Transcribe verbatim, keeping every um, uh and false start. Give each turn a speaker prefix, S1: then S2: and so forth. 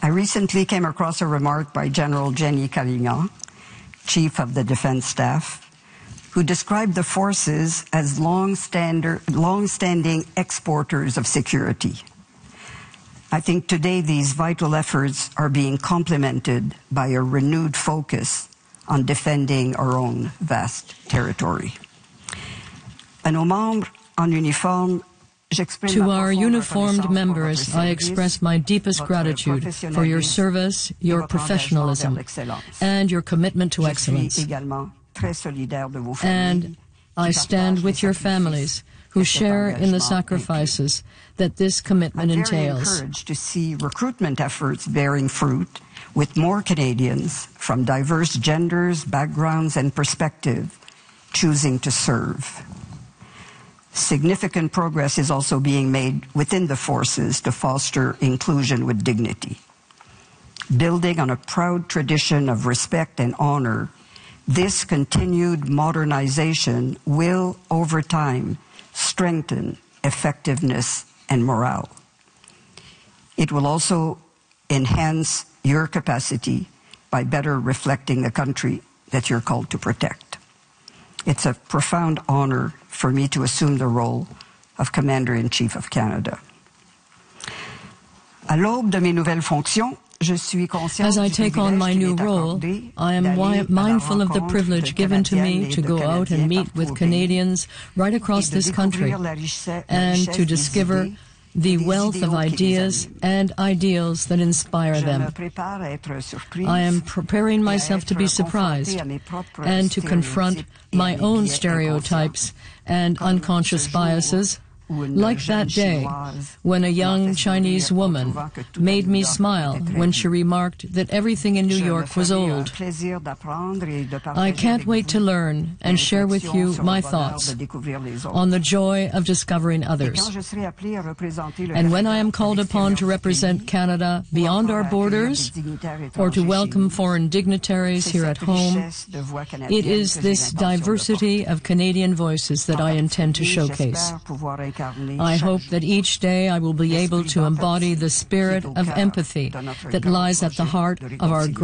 S1: I recently came across a remark by General Jenny Calignan, Chief of the Defense Staff, who described the forces as long-standing exporters of security. I think today these vital efforts are being complemented by a renewed focus on defending our own vast territory. À nos membres en uniforme,
S2: To our uniformed members, I express my deepest gratitude for your service, your professionalism, and your commitment to excellence. And I stand with your families who share in the sacrifices that this commitment entails.
S1: I'm very encouraged to see recruitment efforts bearing fruit with more Canadians from diverse genders, backgrounds, and perspectives choosing to serve. Significant progress is also being made within the forces to foster inclusion with dignity. Building on a proud tradition of respect and honor, this continued modernization will, over time, strengthen effectiveness and morale. It will also enhance your capacity by better reflecting the country that you're called to protect. It's a profound honor for me to assume the role of Commander-in-Chief of Canada. À l'aube de mes nouvelles fonctions,
S2: As I take on my new role, I am mindful of the privilege given to me to go out and meet with Canadians right across this country and to discover the wealth of ideas and ideals that inspire them. I am preparing myself to be surprised and to confront my own stereotypes and unconscious biases, like that day when a young Chinese woman made me smile when she remarked that everything in New York was old. I can't wait to learn and share with you my thoughts on the joy of discovering others. And when I am called upon to represent Canada beyond our borders or to welcome foreign dignitaries here at home, it is this diversity of Canadian voices that I intend to showcase. I hope that each day I will be able to embody the spirit of empathy that lies at the heart of our great